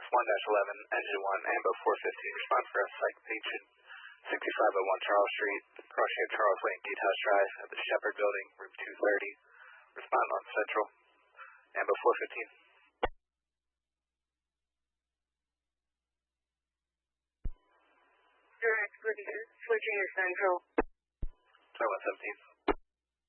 1-11, Engine 1, AMBO 415, respond for a psych patient 6501 Charles Street, cross-shape Charles Lane, Gatehouse Drive, at the Shepherd Building, room 230. Respond on Central, AMBO 415. Direct Virginia Central. Sorry, 117.